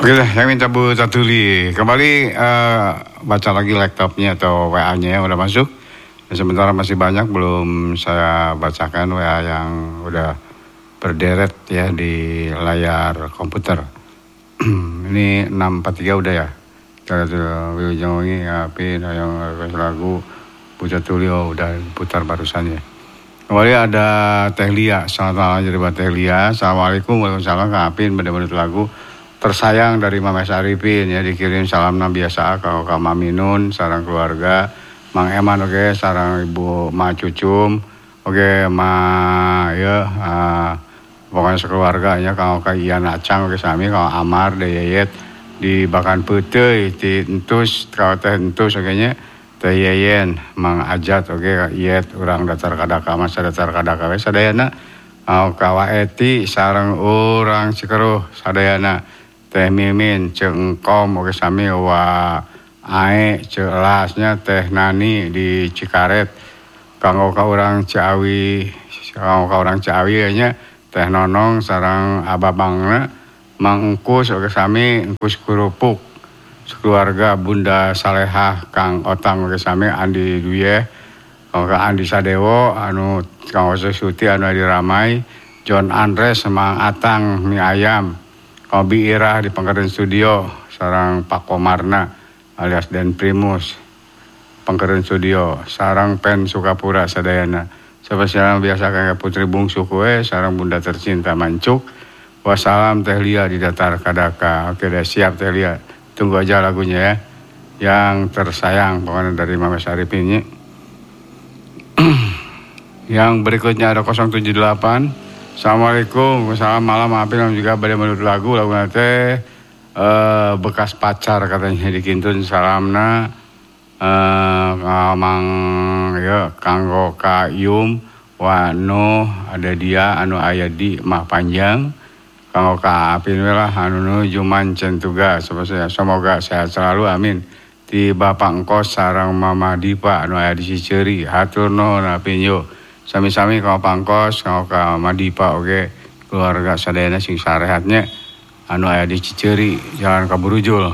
Oke deh, yang minta Bu Tatuli kembali baca lagi laptopnya atau WA-nya udah masuk. Sementara masih banyak belum saya bacakan WA yang udah berderet ya di layar komputer. Ini 643 udah ya. Kita Wilujeng Wengi, Apin, yang lagu Bu Tatuli udah putar barusan ya. Kembali ada Teh Lia, selamat malam jadi buat Teh Lia. Assalamualaikum, waalaikumsalam, Kak Apin, bener-bener lagu tersayang dari Mama Saripin ya, dikirim salamna biasa kalau Kak Maminun sarang keluarga Mang Eman oke, sarang Ibu Ma Cucum oke, Ma ya pokoknya sekeluarganya kalau Kak Ian Acang oke sami kalau Amar de Yeyet di Bakan Peuteuy ti Entus kalau Teh Entus oke nya Teh Yeyen Mang Ajat oke Kak Iyet urang datar kadaka masa datar kadaka we sadayana Kawa Eti sarang urang Cikeruh sadayana Teh Mimin, Cek Engkom, oke sami wa Ae, Cek Elasnya, Teh Nani di Cikaret, kanggo ka urang Ciawi, nya, Teh Nonong, sarang Ababangna, Mang Engkus, oke sami, Engkus Kurupuk, sekeluarga Bunda Salehah, Kang Otang, oke sami, Andi Duye, oke Andi Sadewo, anu Kang Suti, anu Adi Ramai, John Andres, Mang Atang, mie ayam, Kobi Irah di Pangkaden Studio, sarang Pak Komarna alias Den Primus, Pangkaden Studio, sarang Pen Sukapura sadayana. Spesial biasa kayak Putri Bungsu kue, sarang Bunda tercinta Mancuk. Wassalam Teh Lia di Datar Kadaka. Oke deh siap Teh Lia, tunggu aja lagunya ya. Yang tersayang pokoknya dari Mama Saripin. Yang berikutnya ada 078. Assalamualaikum, salam malam, maafin juga pada menurut lagu nanti bekas pacar katanya dikintun salamna Mang ya kanggo Kayum Wano ada dia anu aya di Mah Panjang kanggo Ka Apin lah anu nuju mancen tugas semoga sehat selalu amin di Bapak Engkos sarang Mama Dipa anu aya di Ciceri hatur nuhun Apin yo. Sami-sami kalau Pangkos, kalau ka Madipa oke, keluarga sadayana sing sarehatnya anu aya di Ciceri, Jalan Kaburujul.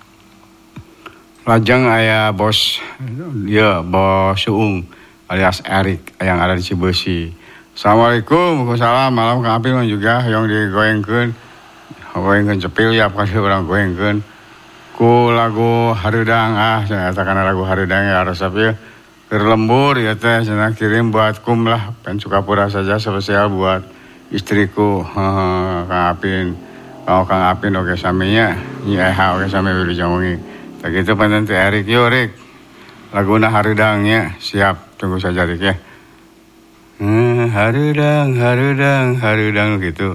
Lajeng aya bos ya Bos Suung alias Erik yang ada di Cibeusi. Assalamualaikum, waalaikumsalam, malam Kang Apin juga yang digoengkeun cepil ya pasti orang goengkeun ku lagu Hareudang saya katakan lagu Hareudang ya resep ya. Berlembur ya teh, saya kirim buat kum lah, Pen Sukapura saja spesial buat istriku, Kang Apin. Kalau Kang Apin oke saminya, Nyeha oke sami Wilujeng Wengi. Tak gitu panten teh Erik yo Rik. Laguna Hareudangnya siap, tunggu saja Rik ya. Hareudang gitu.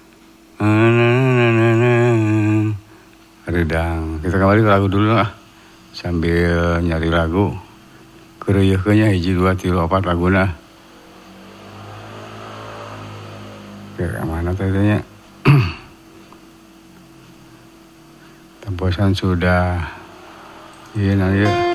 Hareudang. Kita kembali ke lagu dulu lah, sambil nyari lagu. Kereyeuhkeunnya 1, 2, 3, 4 laguna. Oke, mana tadinya? Temposan sudah. Iya, nah ya.